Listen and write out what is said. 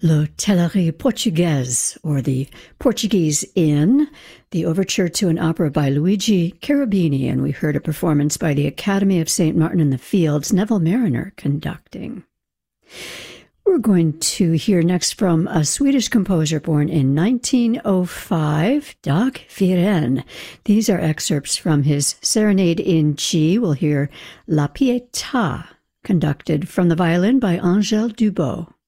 L'Hôtellerie Portugaise, or the Portuguese Inn, the overture to an opera by Luigi Cherubini, and we heard a performance by the Academy of St. Martin in the Fields, Neville Marriner conducting. We're going to hear next from a Swedish composer born in 1905, Dag Firen. These are excerpts from his Serenade in G. We'll hear La Pietà, conducted from the violin by Angèle Dubot.